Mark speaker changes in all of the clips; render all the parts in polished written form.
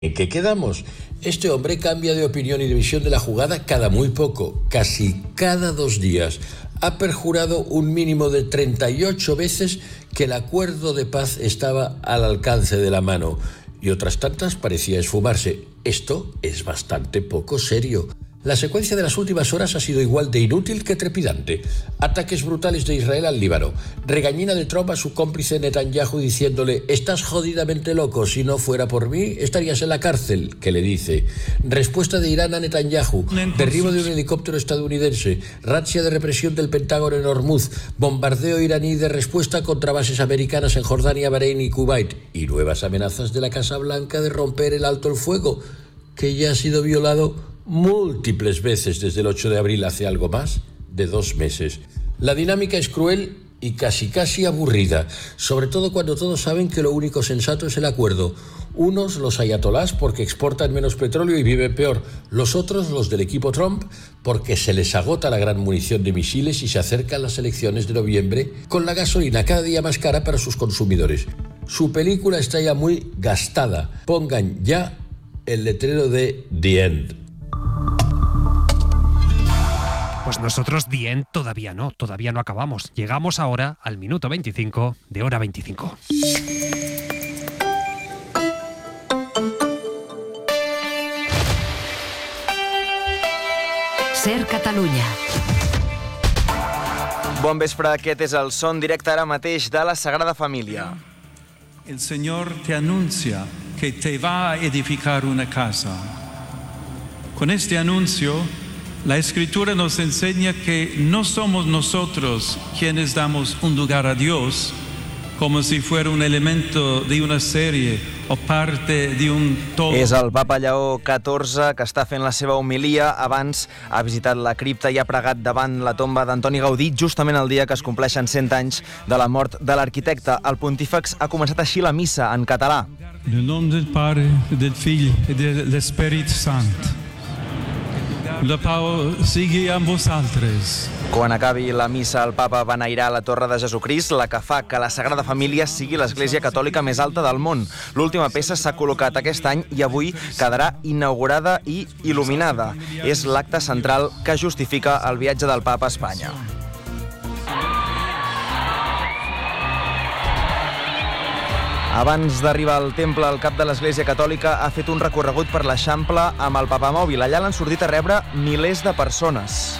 Speaker 1: ¿En qué quedamos? Este hombre cambia de opinión y de visión de la jugada cada muy poco, casi cada 2 días. Ha perjurado un mínimo de 38 veces que el acuerdo de paz estaba al alcance de la mano y otras tantas parecía esfumarse. Esto es bastante poco serio. La secuencia de las últimas horas ha sido igual de inútil que trepidante. Ataques brutales de Israel al Líbano. Regañina de Trump a su cómplice Netanyahu diciéndole: «Estás jodidamente loco, si no fuera por mí estarías en la cárcel», que le dice. Respuesta de Irán a Netanyahu. Derribo de un helicóptero estadounidense. Razzia de represión del Pentágono en Hormuz. Bombardeo iraní de respuesta contra bases americanas en Jordania, Bahrein y Kuwait. Y nuevas amenazas de la Casa Blanca de romper el alto el fuego, que ya ha sido violado múltiples veces desde el 8 de abril, hace algo más de 2 meses. La dinámica es cruel y casi aburrida, sobre todo cuando todos saben que lo único sensato es el acuerdo. Unos, los ayatolás, porque exportan menos petróleo y viven peor. Los otros, los del equipo Trump, porque se les agota la gran munición de misiles y se acercan las elecciones de noviembre con la gasolina cada día más cara para sus consumidores. Su película está ya muy gastada. Pongan ya el letrero de The End.
Speaker 2: Pues nosotros The End todavía no acabamos. Llegamos ahora al minuto 25 de Hora 25.
Speaker 3: Ser Catalunya.
Speaker 4: Bon vespre, aquest és el son directe ara mateix de la Sagrada Família.
Speaker 5: El Señor te anuncia que te va a edificar una casa. Con este anuncio, la Escritura nos enseña que no somos nosotros quienes damos un lugar a Dios, como si fuera un elemento de una serie o parte de un todo.
Speaker 4: És el papa Lleó XIV que està fent la seva homilia. Abans ha visitat la cripta i ha pregat davant la tomba d'Antoni Gaudí, justament el dia que es compleixen 100 anys de la mort de l'arquitecte. El pontífex ha començat així la missa en català.
Speaker 5: En el nom del Pare, del Fill i de l'Esperit Sant. La pau sigui amb vosaltres.
Speaker 4: Quan acabi la missa, el papa beneirar la Torre de Jesucrist, la que fa que la Sagrada Família sigui l'església catòlica més alta del món. L'última peça s'ha col·locat aquest any i avui quedarà inaugurada i il·luminada. És l'acte central que justifica el viatge del papa a Espanya. Abans d'arribar al temple, el cap de l'Església Catòlica ha fet un recorregut per l'Eixample amb el papamòbil. Allà l'han sortit a rebre milers de persones.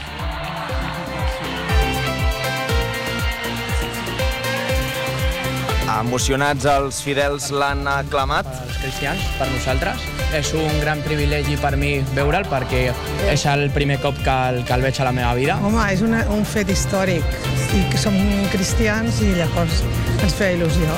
Speaker 4: Emocionats, els fidels l'han aclamat.
Speaker 6: Els cristians, per nosaltres, és un gran privilegi per mi veure'l, perquè és el primer cop que el veig a la meva vida.
Speaker 7: Home, és un fet històric, i que som cristians i llavors ens feia il·lusió.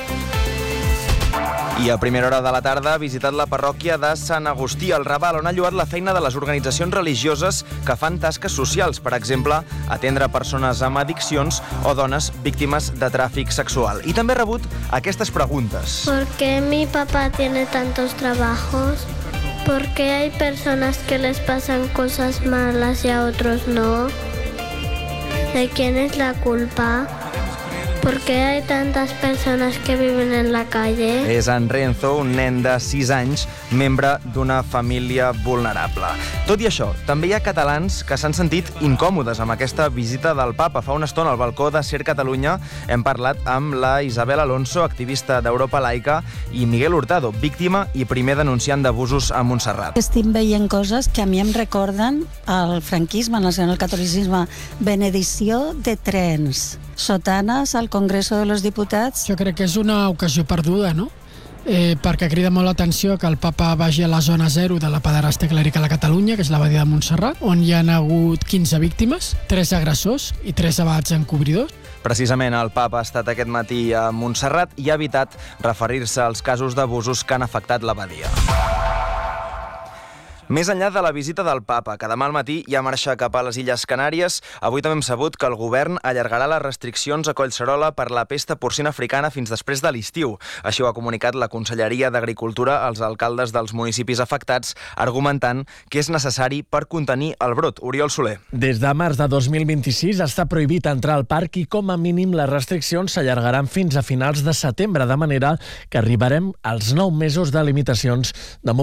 Speaker 4: I a primera hora de la tarda ha visitat la parròquia de Sant Agustí al Raval, on ha lloat la feina de les organitzacions religioses que fan tasques socials, per exemple, atendre persones amb addiccions o dones víctimes de tràfic sexual. I també ha rebut aquestes preguntes.
Speaker 8: ¿Por qué mi papá tiene tantos trabajos? ¿Por qué hay personas que les pasan cosas malas y a otros no? ¿De quién es la culpa? ¿Por qué hay tantas personas que viven en la calle?
Speaker 4: És en Renzo, un nen de 6 anys, membre d'una família vulnerable. Tot i això, també hi ha catalans que s'han sentit incòmodes amb aquesta visita del papa. Fa una estona al balcó de Ser Catalunya hem parlat amb la Isabel Alonso, activista d'Europa Laica, i Miguel Hurtado, víctima i primer denunciant d'abusos a Montserrat.
Speaker 9: Estic veient coses que a mi em recorden el franquisme, el nacionalcatolicisme, benedicció de trens, sotanes al Congreso de los Diputats.
Speaker 10: Jo crec que és una ocasió perduda, no? Perquè crida molt l'atenció que el papa vagi a la zona 0 de la pederàstia clerical a Catalunya, que és l'abadia de Montserrat, on hi ha hagut 15 víctimes, 3 agressors i 3 abats encobridors.
Speaker 4: Precisament el papa ha estat aquest matí a Montserrat i ha evitat referir-se als casos d'abusos que han afectat l'abadia. Més enllà de la visita del papa, que demà al matí ja marxa cap a les Illes Canàries, avui també hem sabut que el govern allargarà les restriccions a Collserola per la pesta porcina africana fins després de l'estiu. Així ho ha comunicat la Conselleria d'Agricultura als alcaldes dels municipis afectats, argumentant que és necessari per contenir el brot. Oriol Soler.
Speaker 3: Des de març de 2026 està prohibit entrar al parc i com a mínim les restriccions s'allargaran fins a finals de setembre, de manera que arribarem als 9 mesos de limitacions. De